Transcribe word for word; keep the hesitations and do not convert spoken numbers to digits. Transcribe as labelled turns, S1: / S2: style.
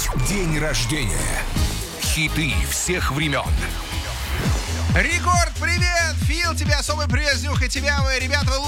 S1: День рождения. Хиты всех времен.
S2: Рекорд, привет! Фил, тебе особый привет, Зюх, и тебя, вы, ребята, вы